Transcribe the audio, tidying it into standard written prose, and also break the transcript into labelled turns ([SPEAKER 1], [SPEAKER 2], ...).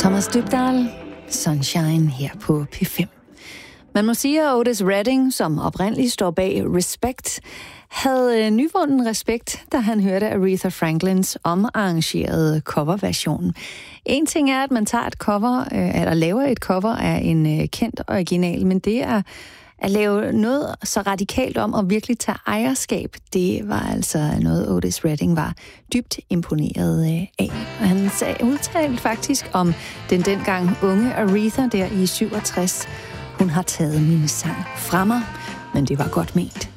[SPEAKER 1] Thomas Dybdahl, Sunshine her på P5. Man må sige, at Otis Redding, som oprindeligt står bag Respect, havde nyvunden respekt, da han hørte Aretha Franklins omarrangerede coverversion. En ting er, at man tager et cover, eller laver et cover af en kendt original, men det er at lave noget så radikalt om og virkelig tage ejerskab, det var altså noget, Otis Redding var dybt imponeret af. Og han udtalte faktisk om den dengang unge Aretha der i 67. Hun har taget min sang fra mig, men det var godt ment.